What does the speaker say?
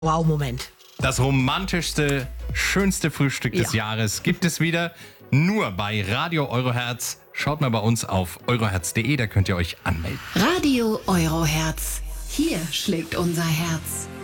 Wow-Moment. Das romantischste, schönste Frühstück des Jahres gibt es wieder nur bei Radio Eurohertz. Schaut mal bei uns auf eurohertz.de, da könnt ihr euch anmelden. Radio Eurohertz. Hier schlägt unser Herz.